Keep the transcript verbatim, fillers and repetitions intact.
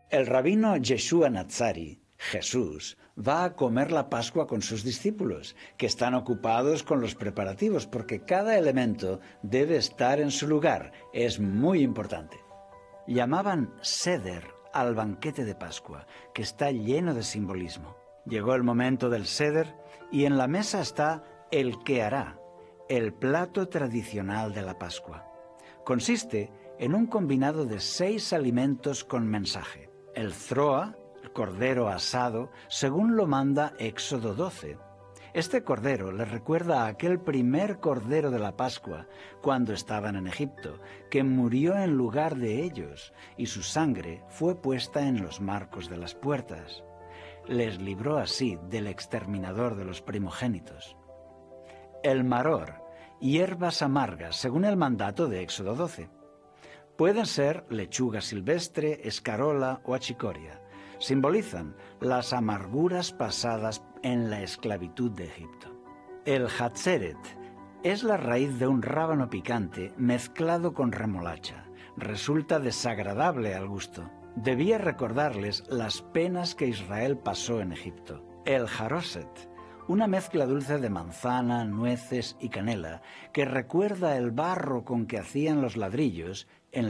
El rabino Yeshua Natzari, Jesús, va a comer la Pascua con sus discípulos, que están ocupados con los preparativos, porque cada elemento debe estar en su lugar. Es muy importante. Llamaban Seder al banquete de Pascua, que está lleno de simbolismo. Llegó el momento del Seder y en la mesa está el que hará, el plato tradicional de la Pascua. Consiste en un combinado de seis alimentos con mensaje. El zroa, el cordero asado, según lo manda Éxodo doce. Este cordero les recuerda a aquel primer cordero de la Pascua, cuando estaban en Egipto, que murió en lugar de ellos, y su sangre fue puesta en los marcos de las puertas. Les libró así del exterminador de los primogénitos. El maror, hierbas amargas, según el mandato de Éxodo doce. Pueden ser lechuga silvestre, escarola o achicoria. Simbolizan las amarguras pasadas en la esclavitud de Egipto. El hatzeret es la raíz de un rábano picante mezclado con remolacha. Resulta desagradable al gusto. Debía recordarles las penas que Israel pasó en Egipto. El haroset, una mezcla dulce de manzana, nueces y canela que recuerda el barro con que hacían los ladrillos